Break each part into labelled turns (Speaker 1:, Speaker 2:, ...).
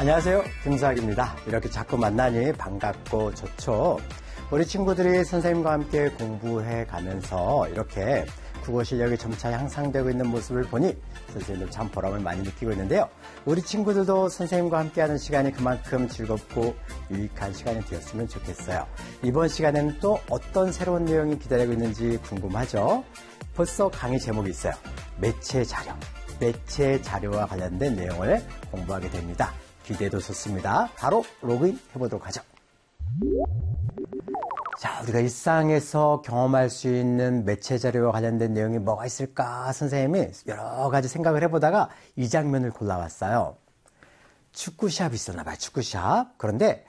Speaker 1: 안녕하세요. 김수학입니다. 이렇게 자꾸 만나니 반갑고 좋죠. 우리 친구들이 선생님과 함께 공부해 가면서 이렇게 국어 실력이 점차 향상되고 있는 모습을 보니 선생님도 참 보람을 많이 느끼고 있는데요. 우리 친구들도 선생님과 함께하는 시간이 그만큼 즐겁고 유익한 시간이 되었으면 좋겠어요. 이번 시간에는 또 어떤 새로운 내용이 기다리고 있는지 궁금하죠? 벌써 강의 제목이 있어요. 매체 자료. 매체 자료와 관련된 내용을 공부하게 됩니다. 기대도 좋습니다. 바로 로그인 해보도록 하죠. 자, 우리가 일상에서 경험할 수 있는 매체 자료와 관련된 내용이 뭐가 있을까 선생님이 여러 가지 생각을 해보다가 이 장면을 골라왔어요. 축구 시합이 있었나 봐요. 축구 시합. 그런데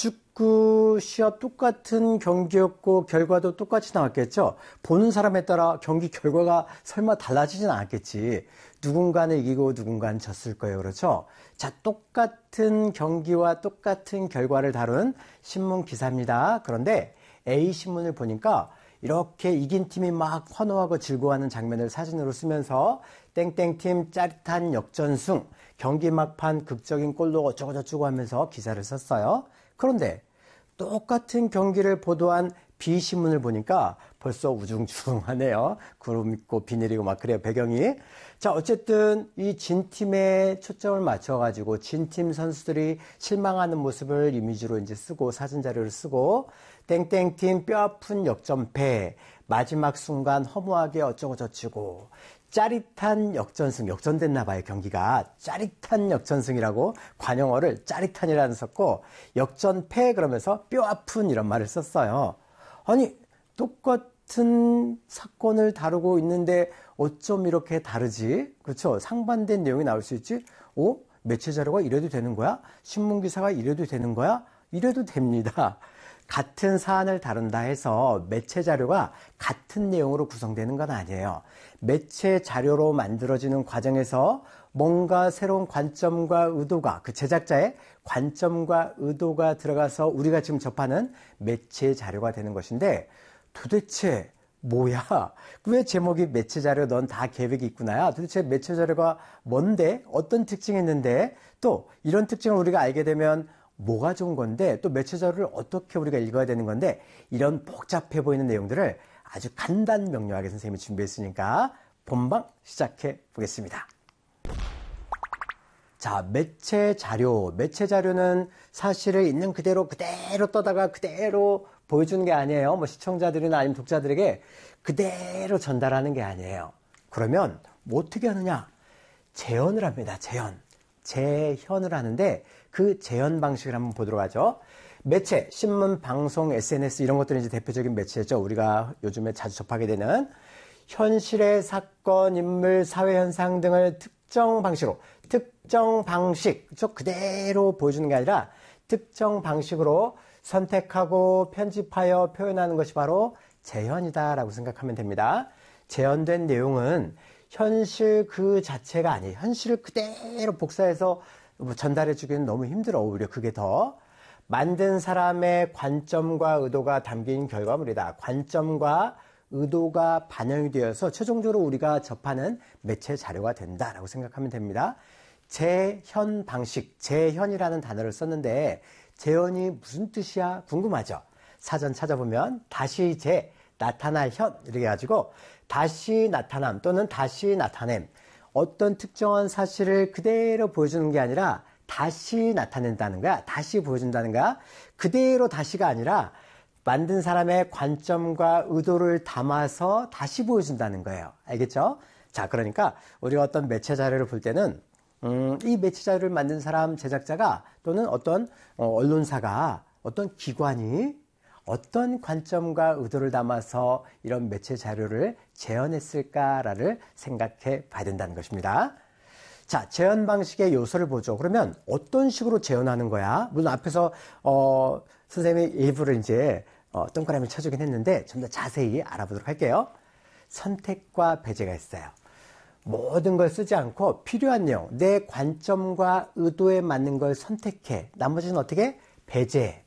Speaker 1: 축구 시합 똑같은 경기였고 결과도 똑같이 나왔겠죠. 보는 사람에 따라 경기 결과가 설마 달라지진 않았겠지. 누군가는 이기고 누군가는 졌을 거예요. 그렇죠? 자, 똑같은 경기와 똑같은 결과를 다룬 신문 기사입니다. 그런데 A신문을 보니까 이렇게 이긴 팀이 막 환호하고 즐거워하는 장면을 사진으로 쓰면서 땡땡팀 짜릿한 역전승, 경기 막판 극적인 골로 어쩌고저쩌고 하면서 기사를 썼어요. 그런데 똑같은 경기를 보도한 B신문을 보니까 벌써 우중충하네요. 구름 있고 비닐이고 막 그래요, 배경이. 자, 어쨌든 이 진팀에 초점을 맞춰가지고 진팀 선수들이 실망하는 모습을 이미지로 이제 쓰고 사진 자료를 쓰고 땡땡팀 뼈아픈 역전패, 마지막 순간 허무하게 어쩌고저쩌고 짜릿한 역전승, 역전됐나 봐요, 경기가. 짜릿한 역전승이라고 관용어를 짜릿한이라는 썼고 역전패 그러면서 뼈아픈 이런 말을 썼어요. 아니, 똑같은 사건을 다루고 있는데 어쩜 이렇게 다르지? 그렇죠? 상반된 내용이 나올 수 있지? 매체 자료가 이래도 되는 거야? 신문 기사가 이래도 되는 거야? 이래도 됩니다. 같은 사안을 다룬다 해서 매체 자료가 같은 내용으로 구성되는 건 아니에요. 매체 자료로 만들어지는 과정에서 뭔가 새로운 관점과 의도가, 그 제작자의 관점과 의도가 들어가서 우리가 지금 접하는 매체 자료가 되는 것인데 도대체 뭐야? 왜 제목이 매체 자료 넌 다 계획이 있구나야? 도대체 매체 자료가 뭔데? 어떤 특징이 있는데? 또 이런 특징을 우리가 알게 되면 뭐가 좋은 건데 또 매체 자료를 어떻게 우리가 읽어야 되는 건데 이런 복잡해 보이는 내용들을 아주 간단 명료하게 선생님이 준비했으니까 본방 시작해 보겠습니다. 자, 매체 자료. 매체 자료는 사실을 있는 그대로 떠다가 그대로 보여주는 게 아니에요. 뭐 시청자들이나 아니면 독자들에게 그대로 전달하는 게 아니에요. 그러면 뭐 어떻게 하느냐? 재현을 합니다. 재현을 하는데 그 재현 방식을 한번 보도록 하죠. 매체, 신문, 방송, SNS 이런 것들이 이제 대표적인 매체죠. 우리가 요즘에 자주 접하게 되는 현실의 사건, 인물, 사회 현상 등을 특정 방식, 그대로 보여주는 게 아니라 특정 방식으로 선택하고 편집하여 표현하는 것이 바로 재현이다라고 생각하면 됩니다. 재현된 내용은 현실 그 자체가 아니에요. 현실을 그대로 복사해서 전달해 주기는 너무 힘들어. 오히려 그게 더 만든 사람의 관점과 의도가 담긴 결과물이다. 관점과 의도가 반영이 되어서 최종적으로 우리가 접하는 매체 자료가 된다라고 생각하면 됩니다. 재현 방식, 재현이라는 단어를 썼는데 재현이 무슨 뜻이야? 궁금하죠? 사전 찾아보면 다시 나타날 현 이렇게 해가지고 다시 나타남 또는 다시 나타냄, 어떤 특정한 사실을 그대로 보여주는 게 아니라 다시 나타낸다는 거야. 다시 보여준다는 거야. 그대로 다시가 아니라 만든 사람의 관점과 의도를 담아서 다시 보여준다는 거예요. 알겠죠? 자, 그러니까 우리가 어떤 매체 자료를 볼 때는 이 매체 자료를 만든 사람, 제작자가 또는 어떤 언론사가, 어떤 기관이 어떤 관점과 의도를 담아서 이런 매체 자료를 재현했을까를 생각해 봐야 된다는 것입니다. 자, 재현 방식의 요소를 보죠. 그러면 어떤 식으로 재현하는 거야? 물론 앞에서 선생님이 일부를 이제 동그라미 쳐주긴 했는데 좀 더 자세히 알아보도록 할게요. 선택과 배제가 있어요. 모든 걸 쓰지 않고 필요한 내용, 내 관점과 의도에 맞는 걸 선택해. 나머지는 어떻게? 배제.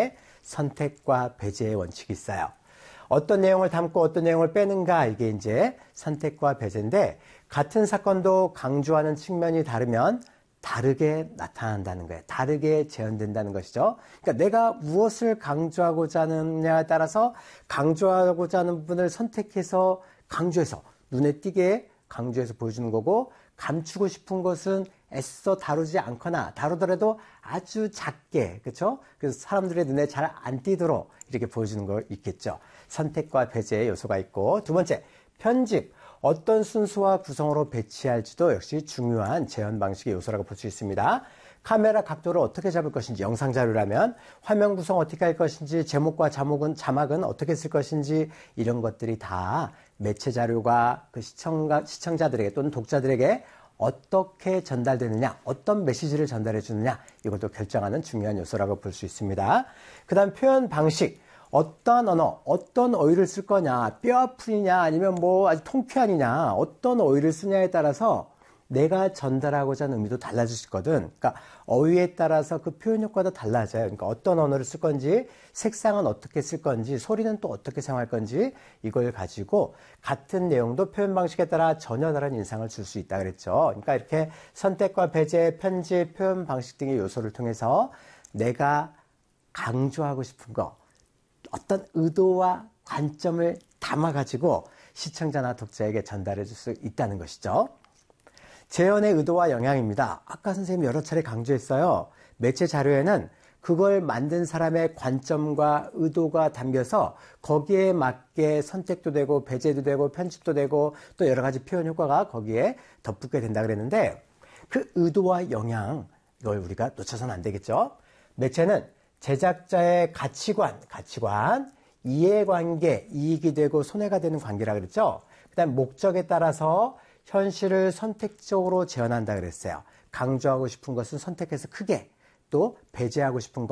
Speaker 1: 선택과 배제의 원칙이 있어요. 어떤 내용을 담고 어떤 내용을 빼는가, 이게 이제 선택과 배제인데, 같은 사건도 강조하는 측면이 다르면 다르게 나타난다는 거예요. 다르게 재현된다는 것이죠. 그러니까 내가 무엇을 강조하고자 하느냐에 따라서 강조하고자 하는 부분을 선택해서 강조해서 눈에 띄게 강조해서 보여주는 거고, 감추고 싶은 것은 애써 다루지 않거나 다루더라도 아주 작게, 그렇죠? 그래서 사람들의 눈에 잘 안 띄도록 이렇게 보여주는 거 있겠죠. 선택과 배제의 요소가 있고, 두 번째, 편집. 어떤 순서와 구성으로 배치할지도 역시 중요한 재현 방식의 요소라고 볼 수 있습니다. 카메라 각도를 어떻게 잡을 것인지, 영상 자료라면 화면 구성 어떻게 할 것인지, 제목과 자막은 어떻게 쓸 것인지, 이런 것들이 다 매체 자료가 그 시청자들에게 또는 독자들에게 어떻게 전달되느냐, 어떤 메시지를 전달해 주느냐, 이것도 결정하는 중요한 요소라고 볼 수 있습니다. 그 다음 표현 방식. 어떤 언어, 어떤 어휘를 쓸 거냐, 뼈아프냐, 아니면 뭐 아주 통쾌하느냐, 어떤 어휘를 쓰냐에 따라서 내가 전달하고자 하는 의미도 달라질 수 있거든. 그러니까 어휘에 따라서 그 표현 효과도 달라져요. 그러니까 어떤 언어를 쓸 건지, 색상은 어떻게 쓸 건지, 소리는 또 어떻게 사용할 건지, 이걸 가지고 같은 내용도 표현 방식에 따라 전혀 다른 인상을 줄 수 있다 그랬죠. 그러니까 이렇게 선택과 배제, 편집, 표현 방식 등의 요소를 통해서 내가 강조하고 싶은 거, 어떤 의도와 관점을 담아가지고 시청자나 독자에게 전달해 줄 수 있다는 것이죠. 재현의 의도와 영향입니다. 아까 선생님이 여러 차례 강조했어요. 매체 자료에는 그걸 만든 사람의 관점과 의도가 담겨서 거기에 맞게 선택도 되고 배제도 되고 편집도 되고 또 여러 가지 표현 효과가 거기에 덧붙게 된다 그랬는데, 그 의도와 영향, 이걸 우리가 놓쳐서는 안 되겠죠. 매체는 제작자의 가치관, 이해관계, 이익이 되고 손해가 되는 관계라 그랬죠. 그 다음 목적에 따라서 현실을 선택적으로 재현한다 그랬어요. 강조하고 싶은 것은 선택해서 크게, 또 배제하고 싶은 것,